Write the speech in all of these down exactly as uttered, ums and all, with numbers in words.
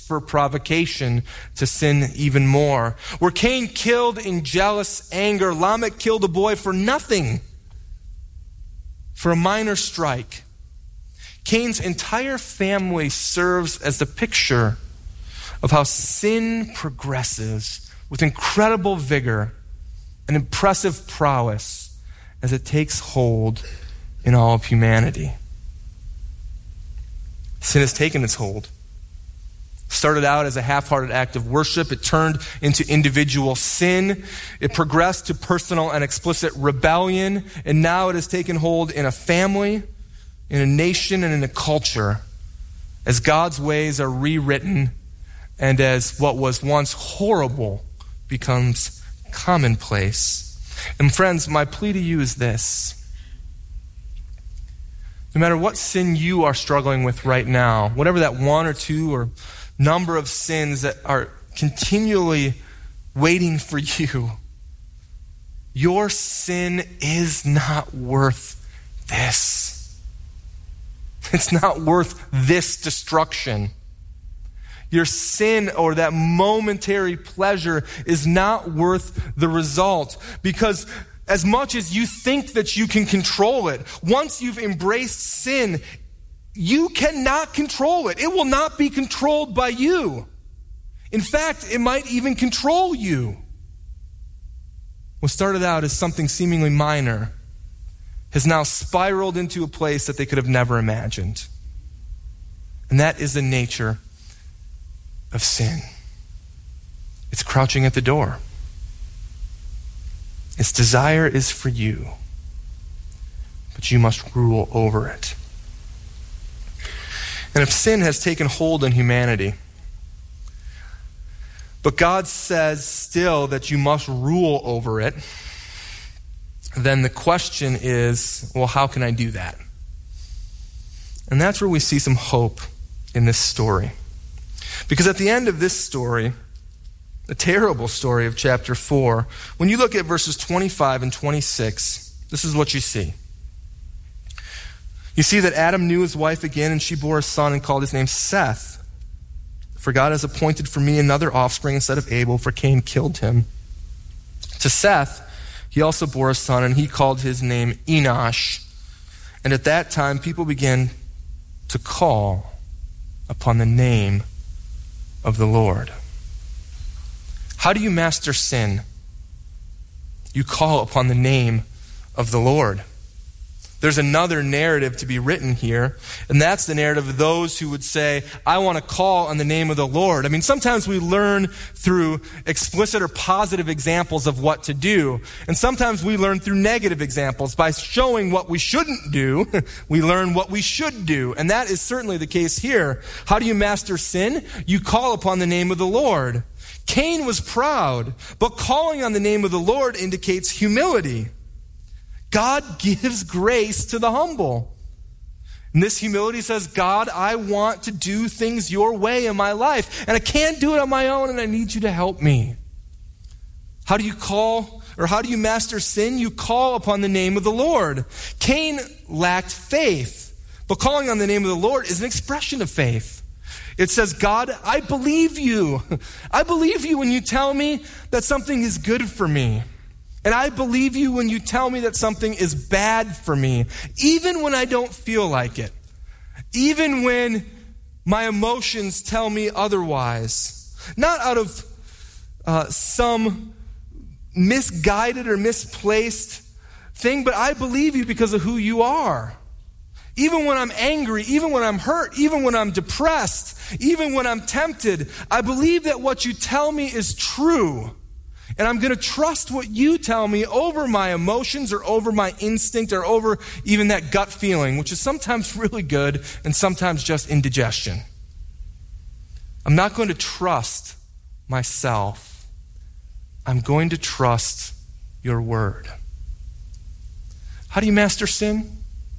for provocation to sin even more. Where Cain killed in jealous anger, Lamech killed a boy for nothing, for a minor strike. Cain's entire family serves as the picture of how sin progresses with incredible vigor and impressive prowess as it takes hold in all of humanity. Sin has taken its hold. Started out as a half-hearted act of worship. It turned into individual sin. It progressed to personal and explicit rebellion. And now it has taken hold in a family, in a nation, and in a culture as God's ways are rewritten and as what was once horrible becomes commonplace. And friends, my plea to you is this. No matter what sin you are struggling with right now, whatever that one or two or number of sins that are continually waiting for you, your sin is not worth this. It's not worth this destruction. Your sin or that momentary pleasure is not worth the result, because as much as you think that you can control it, once you've embraced sin, you cannot control it. It will not be controlled by you. In fact, it might even control you. What started out as something seemingly minor has now spiraled into a place that they could have never imagined. And that is the nature of sin. It's crouching at the door. Its desire is for you, but you must rule over it. And if sin has taken hold in humanity, but God says still that you must rule over it, then the question is, well, how can I do that? And that's where we see some hope in this story. Because at the end of this story, the terrible story of chapter four, when you look at verses twenty-five and twenty-six, this is what you see. You see that Adam knew his wife again, and she bore a son and called his name Seth. For God has appointed for me another offspring instead of Abel, for Cain killed him. To Seth, he also bore a son, and he called his name Enosh. And at that time, people began to call upon the name of the Lord. How do you master sin? You call upon the name of the Lord. There's another narrative to be written here, and that's the narrative of those who would say, I want to call on the name of the Lord. I mean, sometimes we learn through explicit or positive examples of what to do, and sometimes we learn through negative examples. By showing what we shouldn't do, we learn what we should do, and that is certainly the case here. How do you master sin? You call upon the name of the Lord. Cain was proud, but calling on the name of the Lord indicates humility. God gives grace to the humble. And this humility says, God, I want to do things your way in my life, and I can't do it on my own, and I need you to help me. How do you call, or how do you master sin? You call upon the name of the Lord. Cain lacked faith, but calling on the name of the Lord is an expression of faith. It says, God, I believe you. I believe you when you tell me that something is good for me. And I believe you when you tell me that something is bad for me, even when I don't feel like it. Even when my emotions tell me otherwise. Not out of uh, some misguided or misplaced thing, but I believe you because of who you are. Even when I'm angry, even when I'm hurt, even when I'm depressed, even when I'm tempted, I believe that what you tell me is true. And I'm going to trust what you tell me over my emotions or over my instinct or over even that gut feeling, which is sometimes really good and sometimes just indigestion. I'm not going to trust myself. I'm going to trust your word. How do you master sin?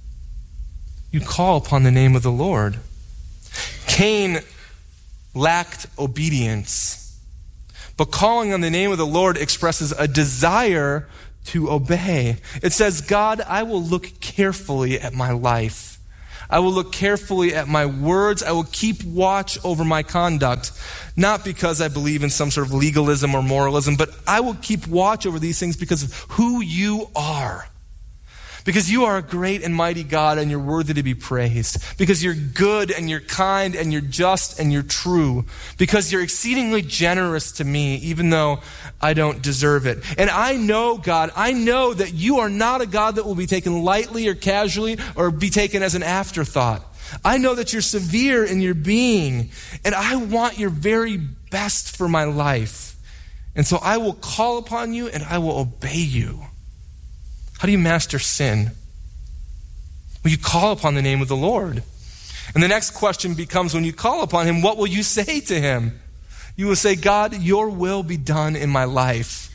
You call upon the name of the Lord. Cain lacked obedience, but calling on the name of the Lord expresses a desire to obey. It says, God, I will look carefully at my life. I will look carefully at my words. I will keep watch over my conduct, not because I believe in some sort of legalism or moralism, but I will keep watch over these things because of who you are. Because you are a great and mighty God and you're worthy to be praised. Because you're good and you're kind and you're just and you're true. Because you're exceedingly generous to me, even though I don't deserve it. And I know, God, I know that you are not a God that will be taken lightly or casually or be taken as an afterthought. I know that you're severe in your being, and I want your very best for my life. And so I will call upon you and I will obey you. How do you master sin? Well, you call upon the name of the Lord. And the next question becomes, when you call upon him, what will you say to him? You will say, God, your will be done in my life.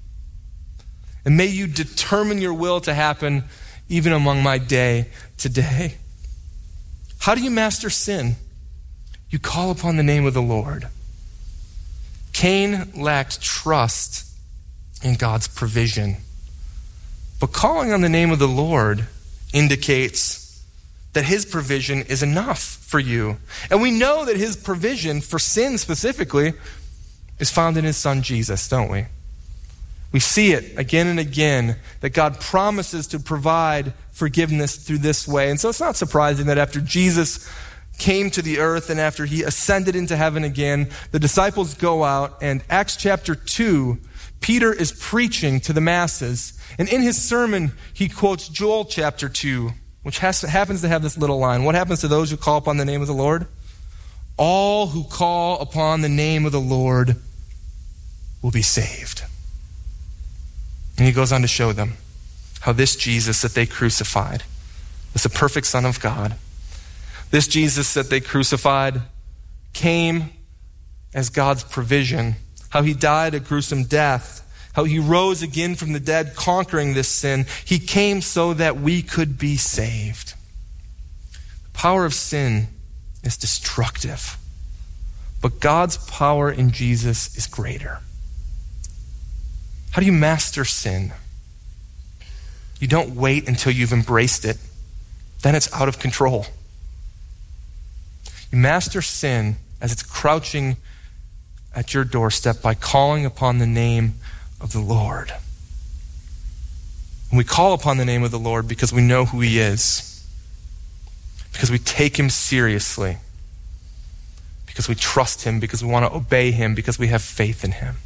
And may you determine your will to happen even among my day today. How do you master sin? You call upon the name of the Lord. Cain lacked trust in God's provision. But calling on the name of the Lord indicates that his provision is enough for you. And we know that his provision for sin specifically is found in his son Jesus, don't we? We see it again and again that God promises to provide forgiveness through this way. And so it's not surprising that after Jesus came to the earth and after he ascended into heaven again, the disciples go out, and Acts chapter two, Peter is preaching to the masses. And in his sermon, he quotes Joel chapter two, which has to, happens to have this little line. What happens to those who call upon the name of the Lord? All who call upon the name of the Lord will be saved. And he goes on to show them how this Jesus that they crucified was the perfect Son of God. This Jesus that they crucified came as God's provision. How he died a gruesome death, how he rose again from the dead, conquering this sin. He came so that we could be saved. The power of sin is destructive, but God's power in Jesus is greater. How do you master sin? You don't wait until you've embraced it. Then it's out of control. You master sin as it's crouching at your doorstep by calling upon the name of the Lord. And we call upon the name of the Lord because we know who he is, because we take him seriously, because we trust him, because we want to obey him, because we have faith in him.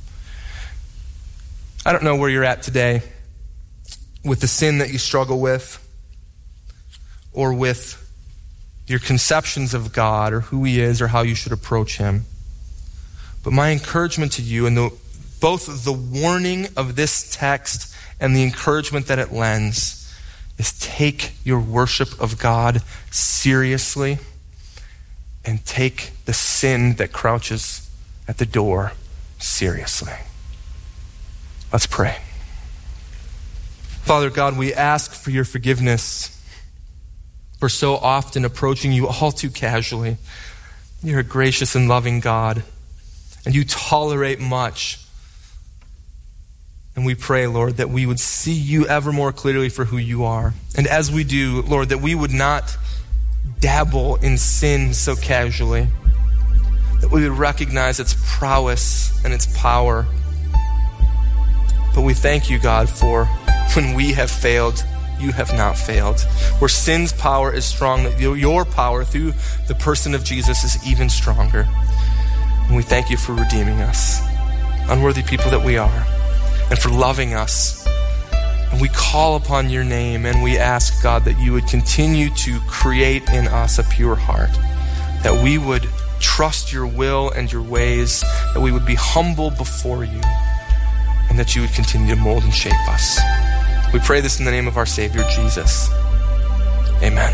I don't know where you're at today with the sin that you struggle with, or with your conceptions of God or who he is or how you should approach him. But my encouragement to you, and the, both the warning of this text and the encouragement that it lends, is take your worship of God seriously and take the sin that crouches at the door seriously. Let's pray. Father God, we ask for your forgiveness for so often approaching you all too casually. You're a gracious and loving God, and you tolerate much. And we pray, Lord, that we would see you ever more clearly for who you are. And as we do, Lord, that we would not dabble in sin so casually, that we would recognize its prowess and its power. But we thank you, God, for when we have failed, you have not failed. Where sin's power is strong, that your power through the person of Jesus is even stronger. And we thank you for redeeming us, unworthy people that we are, and for loving us. And we call upon your name, and we ask, God, that you would continue to create in us a pure heart, that we would trust your will and your ways, that we would be humble before you, and that you would continue to mold and shape us. We pray this in the name of our Savior, Jesus. Amen.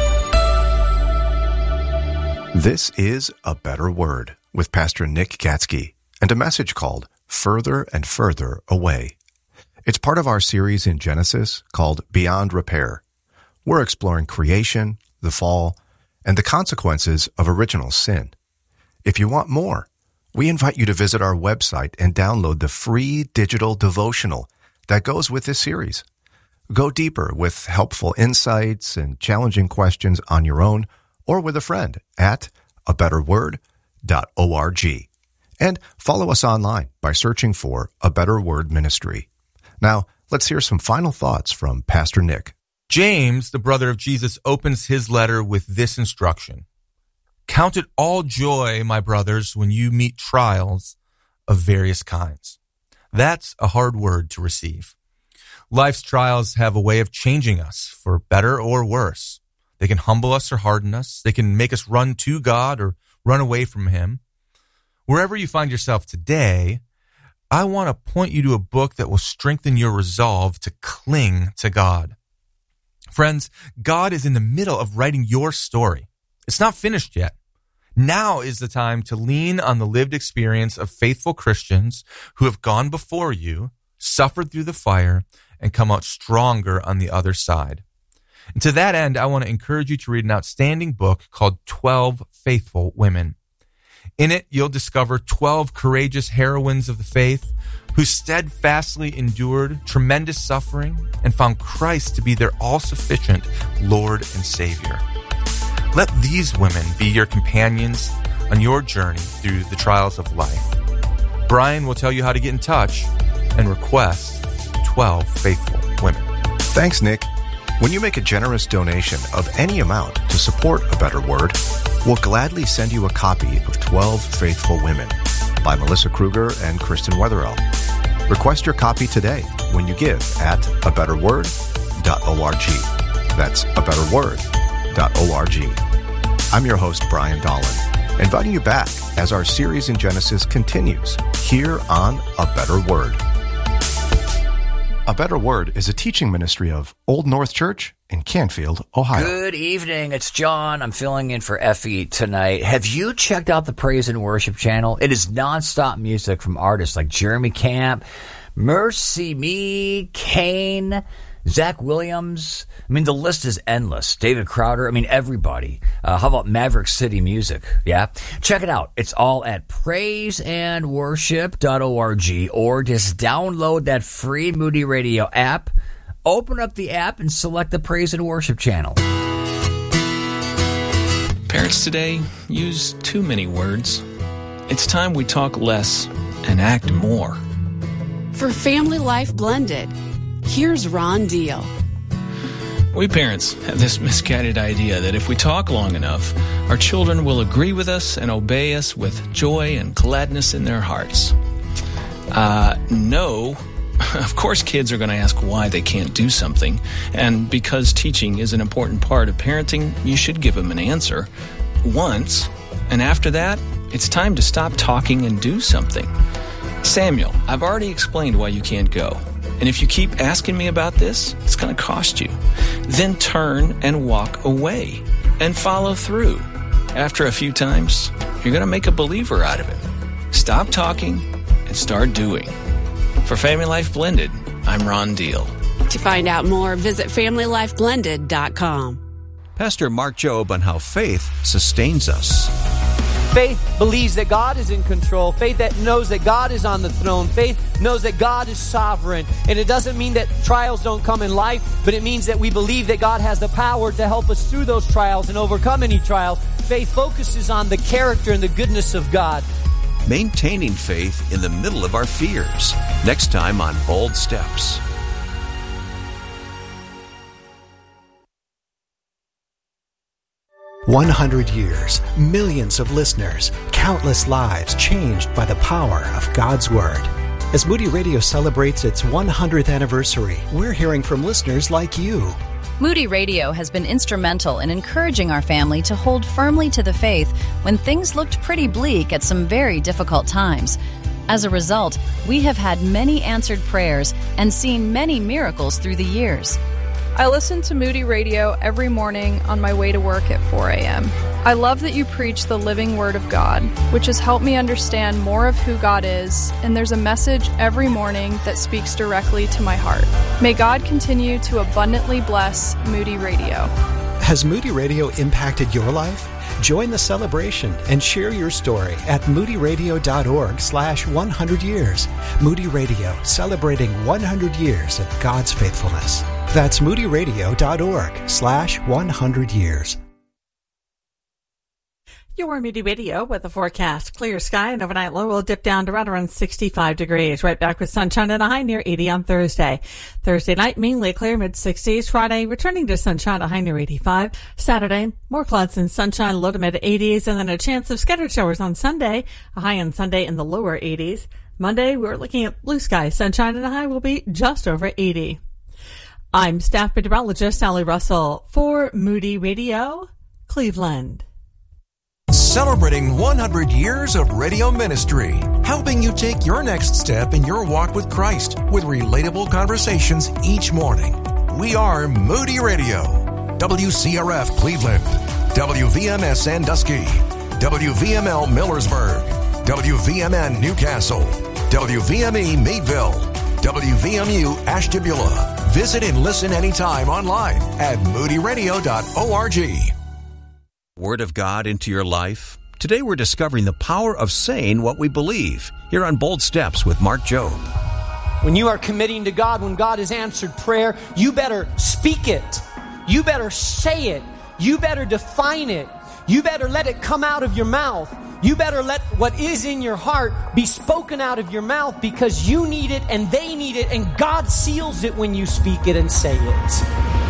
This is A Better Word with Pastor Nick Gatsky, and a message called Further and Further Away. It's part of our series in Genesis called Beyond Repair. We're exploring creation, the fall, and the consequences of original sin. If you want more, we invite you to visit our website and download the free digital devotional that goes with this series. Go deeper with helpful insights and challenging questions on your own or with a friend at a better word dot org. And follow us online by searching for A Better Word Ministry. Now, let's hear some final thoughts from Pastor Nick. James, the brother of Jesus, opens his letter with this instruction. Count it all joy, my brothers, when you meet trials of various kinds. That's a hard word to receive. Life's trials have a way of changing us for better or worse. They can humble us or harden us. They can make us run to God or run away from Him. Wherever you find yourself today, I want to point you to a book that will strengthen your resolve to cling to God. Friends, God is in the middle of writing your story. It's not finished yet. Now is the time to lean on the lived experience of faithful Christians who have gone before you, suffered through the fire, and come out stronger on the other side. And to that end, I want to encourage you to read an outstanding book called twelve Faithful Women. In it, you'll discover twelve courageous heroines of the faith who steadfastly endured tremendous suffering and found Christ to be their all-sufficient Lord and Savior. Let these women be your companions on your journey through the trials of life. Brian will tell you how to get in touch and request twelve Faithful Women. Thanks, Nick. When you make a generous donation of any amount to support A Better Word, we'll gladly send you a copy of twelve Faithful Women by Melissa Kruger and Kristen Wetherell. Request your copy today when you give at a better word dot org. That's a better word dot org. I'm your host, Brian Dolan, inviting you back as our series in Genesis continues here on A Better Word. A Better Word is a teaching ministry of Old North Church in Canfield, Ohio. Good evening. It's John. I'm filling in for Effie tonight. Have you checked out the Praise and Worship channel? It is nonstop music from artists like Jeremy Camp, Mercy Me, Kane, Zach Williams. I mean, the list is endless. David Crowder. I mean, everybody. Uh, how about Maverick City Music? Yeah. Check it out. It's all at praise and worship dot org, or just download that free Moody Radio app. Open up the app and select the Praise and Worship channel. Parents today use too many words. It's time we talk less and act more. For Family Life Blended, here's Ron Deal. We parents have this misguided idea that if we talk long enough, our children will agree with us and obey us with joy and gladness in their hearts. Uh, no. Of course, kids are going to ask why they can't do something. And because teaching is an important part of parenting, you should give them an answer once. And after that, it's time to stop talking and do something. Samuel, I've already explained why you can't go. And if you keep asking me about this, it's going to cost you. Then turn and walk away and follow through. After a few times, you're going to make a believer out of it. Stop talking and start doing. For Family Life Blended, I'm Ron Deal. To find out more, visit family life blended dot com. Pastor Mark Jobe on how faith sustains us. Faith believes that God is in control. Faith that knows that God is on the throne. Faith knows that God is sovereign. And it doesn't mean that trials don't come in life, but it means that we believe that God has the power to help us through those trials and overcome any trial. Faith focuses on the character and the goodness of God. Maintaining faith in the middle of our fears. Next time on Bold Steps. one hundred years, millions of listeners, countless lives changed by the power of God's Word. As Moody Radio celebrates its one hundredth anniversary, we're hearing from listeners like you. Moody Radio has been instrumental in encouraging our family to hold firmly to the faith when things looked pretty bleak at some very difficult times. As a result, we have had many answered prayers and seen many miracles through the years. I listen to Moody Radio every morning on my way to work at four a.m. I love that you preach the living Word of God, which has helped me understand more of who God is, and there's a message every morning that speaks directly to my heart. May God continue to abundantly bless Moody Radio. Has Moody Radio impacted your life? Join the celebration and share your story at moodyradio.org slash 100 years. Moody Radio, celebrating one hundred years of God's faithfulness. That's moodyradio.org slash 100 years. Your Moody Radio with the forecast. Clear sky and overnight low will dip down to right around sixty-five degrees. Right back with sunshine and a high near eighty on Thursday. Thursday night, mainly clear mid-sixties. Friday, returning to sunshine, a high near eighty-five. Saturday, more clouds and sunshine, low to mid-eighties. And then a chance of scattered showers on Sunday, a high on Sunday in the lower eighties. Monday, we're looking at blue skies, sunshine, and a high will be just over eighty. I'm staff meteorologist Sally Russell for Moody Radio, Cleveland. Celebrating one hundred years of radio ministry, helping you take your next step in your walk with Christ with relatable conversations each morning. We are Moody Radio, W C R F Cleveland, W V M S Sandusky, W V M L Millersburg, W V M N Newcastle, W V M E Meadville, W V M U Ashtabula. Visit and listen anytime online at moody radio dot org. Word of God into your life. Today we're discovering the power of saying what we believe. Here on Bold Steps with Mark Jobe. When you are committing to God, when God has answered prayer, you better speak it. You better say it. You better define it. You better let it come out of your mouth. You better let what is in your heart be spoken out of your mouth, because you need it and they need it, and God seals it when you speak it and say it.